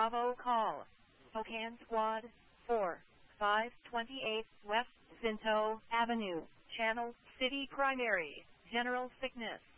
Bravo call. Spokane Squad 4, 528 West Zinto Avenue, Channel City Primary, General Sickness.